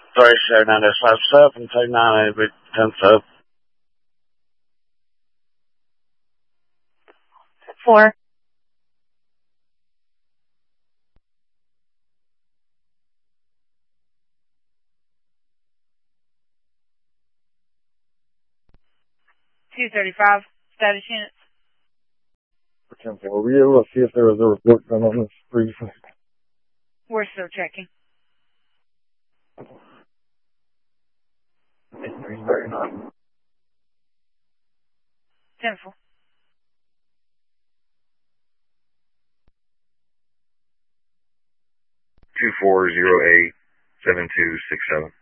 37957 29 with 10 sub. 4. $235 status units. Were you able to see if there was a report done on this previously? We're still checking. 339. 10-4. 2408-7267.